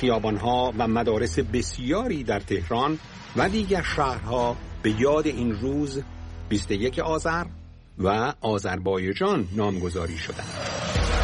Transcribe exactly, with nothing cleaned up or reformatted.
خیابان‌ها و مدارس بسیاری در تهران و دیگر شهرها به یاد این روز بیست و یکم آذر و آذربایجان نامگذاری شدند.